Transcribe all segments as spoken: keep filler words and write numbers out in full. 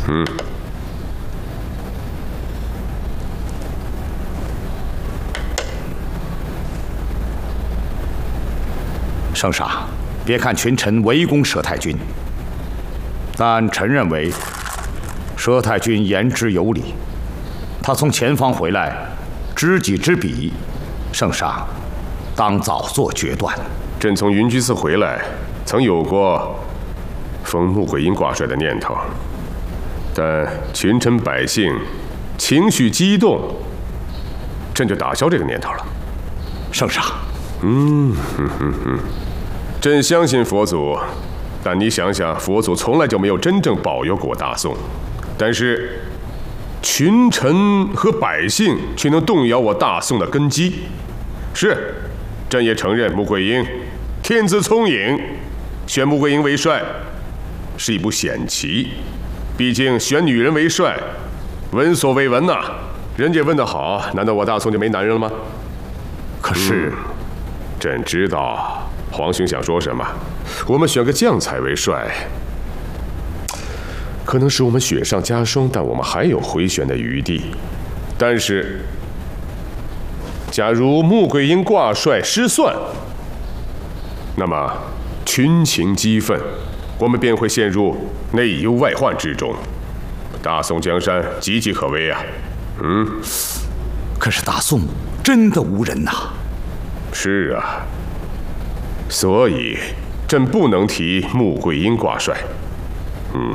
嗯。 圣上，别看群臣围攻佘太君，但臣认为佘太君言之有理。他从前方回来，知己知彼，圣上当早做决断。 朕从云居寺回来，曾有过封穆桂英挂帅的念头，但群臣百姓情绪激动，朕就打消这个念头了。 圣上， 嗯哼哼哼，朕相信佛祖，但你想想，佛祖从来就没有真正保佑过大宋，但是群臣和百姓却能动摇我大宋的根基。是，朕也承认穆桂英天资聪颖，选穆桂英为帅是一步险棋。毕竟选女人为帅，闻所未闻呐、啊。人家问得好，难道我大宋就没男人了吗？ 可是， 嗯、朕知道皇兄想说什么。我们选个将才为帅，可能使我们雪上加霜，但我们还有回旋的余地。但是，假如穆桂英挂帅失算，那么群情激愤，我们便会陷入内忧外患之中，大宋江山岌岌可危啊！嗯， 可是大宋真的无人呐。 是啊，所以朕不能提穆桂英挂帅。嗯。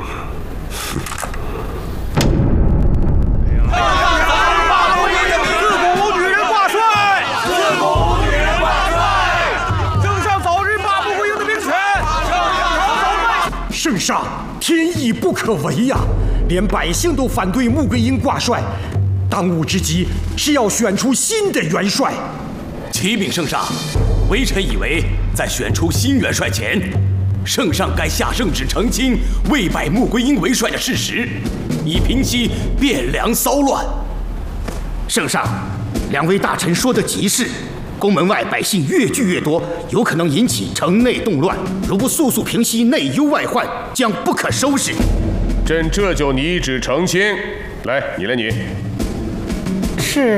圣上，天意不可违呀、啊！连百姓都反对穆桂英挂帅，当务之急是要选出新的元帅。 启禀圣上，微臣以为在选出新元帅前，圣上该下圣旨澄清未拜穆桂英为帅的事实，以平息汴梁骚乱。 圣上，两位大臣说的极是。宫门外百姓越聚越多，有可能引起城内动乱。如不速速平息内忧外患，将不可收拾。 朕这就拟旨澄清。来，你来拟。 是。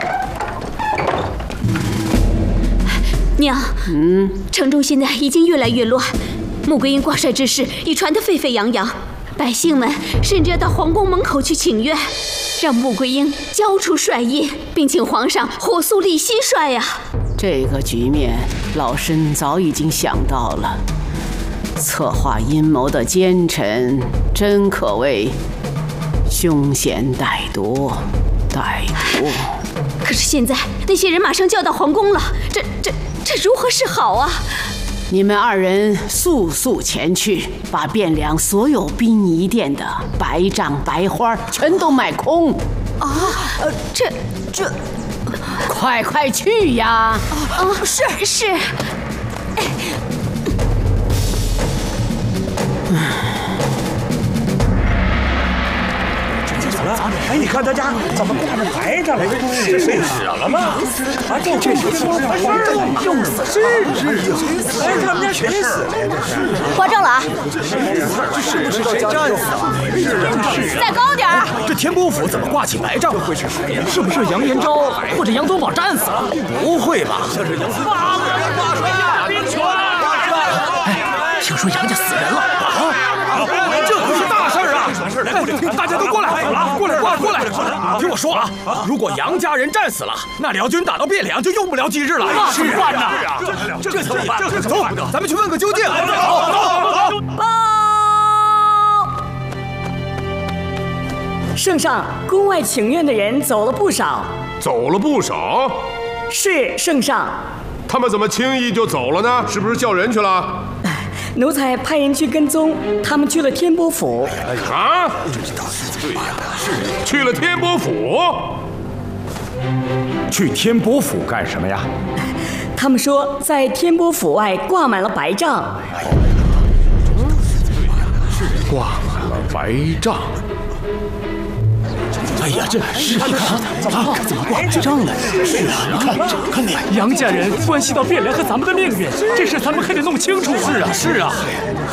娘，嗯，城中现在已经越来越乱，穆桂英挂帅之事已传得沸沸扬扬，百姓们甚至要到皇宫门口去请愿，让穆桂英交出帅印，并请皇上火速立新帅呀！ 这个局面，老身早已经想到了。策划阴谋的奸臣，真可谓凶险歹毒，歹毒。 可是现在那些人马上就要到皇宫了，这这这如何是好啊？ 你们二人速速前去，把汴梁所有殡仪店的白帐白花全都卖空。 啊，呃，这这， 快快去呀！ 啊，是是。 哎，你看他家怎么挂着白着了？是被死了吗？啊，这这是怎么回事啊？用死是是，哎，他们家谁死了呀？ 挂正了啊！ 是不是谁战死了？ 再高点儿！ 这天波府怎么挂起白帐了？是不是杨延昭或者杨宗保战死了？不会吧？像是杨宗保挂帅呀！兵权！哎，听说杨家死人了啊！这可是大事啊！大家都过来，过来，过来，过来！听我说啊，如果杨家人战死了，那辽军打到汴梁就用不了几日了。那怎么办呢？这怎么办？这怎么办？走，咱们去问个究竟。走走走！ 报！圣上，宫外请愿的人走了不少。 走了不少？ 是圣上。 他们怎么轻易就走了呢？是不是叫人去了？ 奴才派人去跟踪，他们去了天波府。 啊？对呀，是去了天波府。 去天波府干什么呀？ 他们说在天波府外挂满了白帐。 挂满了白帐。 哎呀，这是你看怎么怎么挂这仗了？是啊，你看看那杨家人关系到汴梁和咱们的命运，这事咱们可得弄清楚啊！是啊，是啊。